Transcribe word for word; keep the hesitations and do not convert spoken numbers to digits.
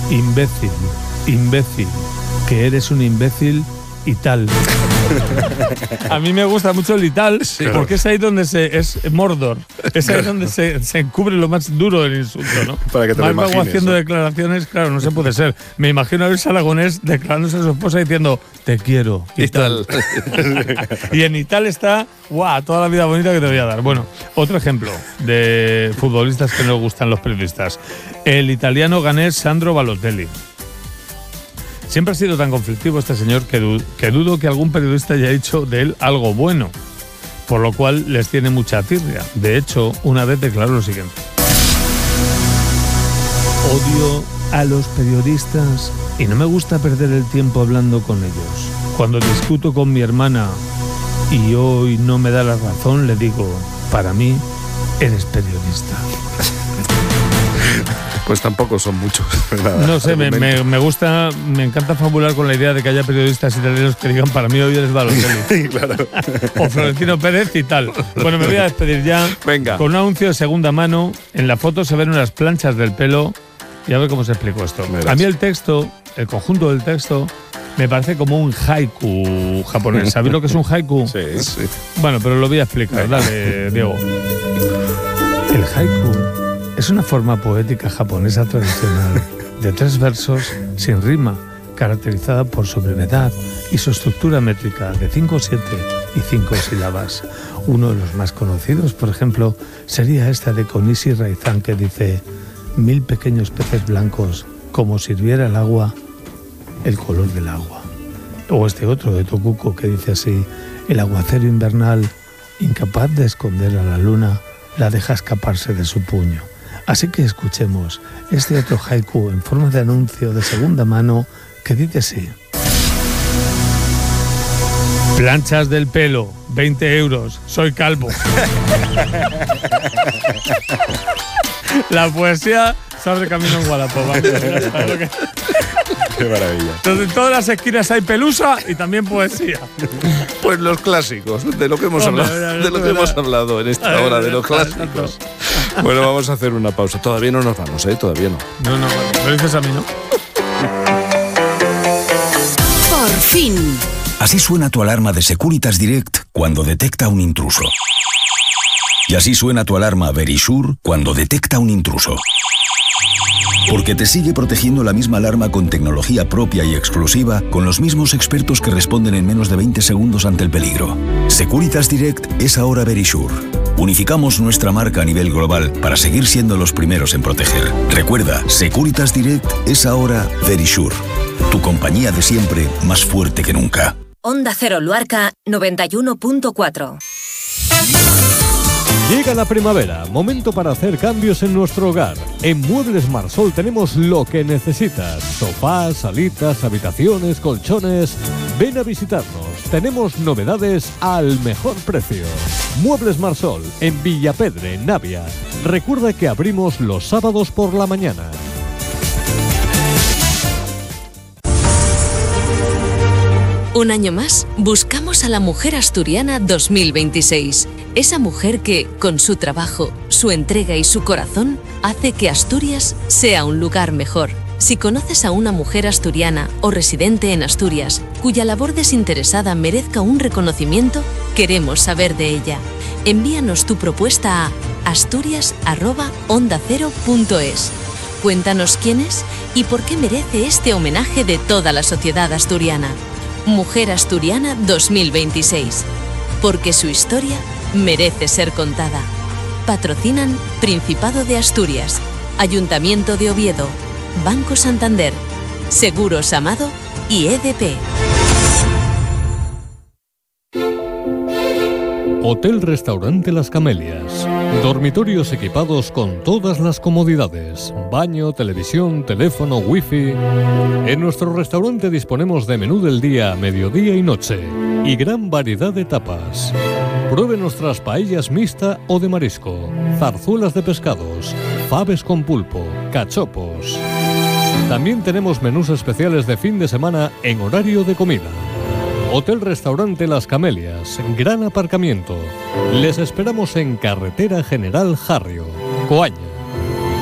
imbécil, imbécil, que eres un imbécil y tal. A mí me gusta mucho el y tal, sí, porque es ahí donde se es Mordor, es ahí donde se, se encubre lo más duro del insulto, ¿no? Para que te Más lo imagines, haciendo ¿no? declaraciones, claro, no se puede ser. Me imagino a Luis Aragonés declarándose a su esposa diciendo te quiero y, y tal. tal. Y en y tal está, guau, toda la vida bonita que te voy a dar. Bueno, otro ejemplo de futbolistas que nos gustan los periodistas. El italiano ganés Sandro Balotelli. Siempre ha sido tan conflictivo este señor que, du- que dudo que algún periodista haya dicho de él algo bueno, por lo cual les tiene mucha tirria. De hecho, una vez declaró lo siguiente: odio a los periodistas y no me gusta perder el tiempo hablando con ellos. Cuando discuto con mi hermana y hoy no me da la razón, le digo, para mí, eres periodista. Pues tampoco son muchos. Nada, no sé, me, me, me gusta, me encanta fabular con la idea de que haya periodistas italianos que digan para mí hoy eres Balotelli. Claro. O Florentino Pérez y tal. Bueno, me voy a despedir ya. Venga. Con un anuncio de segunda mano. En la foto se ven unas planchas del pelo. Y a ver cómo se explicó esto. Verás. A mí el texto, el conjunto del texto, me parece como un haiku japonés. ¿Sabéis lo que es un haiku? Sí, sí. Bueno, pero lo voy a explicar. Dale, Diego. El haiku es una forma poética japonesa tradicional de tres versos sin rima, caracterizada por su brevedad y su estructura métrica de cinco, siete y cinco sílabas. Uno de los más conocidos, por ejemplo, sería esta de Konishi Raizan, que dice: mil pequeños peces blancos, como sirviera el agua, el color del agua. O este otro de Tokuko que dice así: el aguacero invernal, incapaz de esconder a la luna, la deja escaparse de su puño. Así que escuchemos este otro haiku en forma de anuncio de segunda mano que dice así: planchas del pelo, veinte euros, soy calvo. La poesía se abre camino en Wallapop. Que... Qué maravilla. Entonces, en todas las esquinas hay pelusa y también poesía. Pues los clásicos, de lo que hemos, Hombre, hablado, mira, de lo que mira. hemos hablado en esta hora, de los clásicos. Bueno, vamos a hacer una pausa. Todavía no nos vamos, ¿eh? Todavía no. No, no, me lo dices a mí, ¿no? Por fin. Así suena tu alarma de Securitas Direct cuando detecta un intruso. Y así suena tu alarma Verisure cuando detecta un intruso. Porque te sigue protegiendo la misma alarma con tecnología propia y exclusiva, con los mismos expertos que responden en menos de veinte segundos ante el peligro. Securitas Direct es ahora Verisure. Unificamos nuestra marca a nivel global para seguir siendo los primeros en proteger. Recuerda, Securitas Direct es ahora Verisure. Tu compañía de siempre, más fuerte que nunca. Onda Cero Luarca noventa y uno punto cuatro. Llega la primavera, momento para hacer cambios en nuestro hogar. En Muebles Marsol tenemos lo que necesitas: sofás, salitas, habitaciones, colchones. Ven a visitarnos, tenemos novedades al mejor precio. Muebles Marsol, en Villapedre, Navia. Recuerda que abrimos los sábados por la mañana. Un año más, buscamos a la mujer asturiana dos mil veintiséis. Esa mujer que, con su trabajo, su entrega y su corazón, hace que Asturias sea un lugar mejor. Si conoces a una mujer asturiana o residente en Asturias, cuya labor desinteresada merezca un reconocimiento, queremos saber de ella. Envíanos tu propuesta a asturias arroba onda cero punto es. Cuéntanos quién es y por qué merece este homenaje de toda la sociedad asturiana. Mujer Asturiana dos mil veintiséis. Porque su historia merece ser contada. Patrocinan Principado de Asturias, Ayuntamiento de Oviedo, Banco Santander, Seguros Amado y E D P. Hotel Restaurante Las Camelias. Dormitorios equipados con todas las comodidades: baño, televisión, teléfono, wifi. En nuestro restaurante disponemos de menú del día, mediodía y noche, y gran variedad de tapas. Pruebe nuestras paellas mixta o de marisco, zarzuelas de pescados, faves con pulpo, cachopos. También tenemos menús especiales de fin de semana en horario de comida. Hotel Restaurante Las Camelias, gran aparcamiento. Les esperamos en Carretera General Jarrio, Coaña.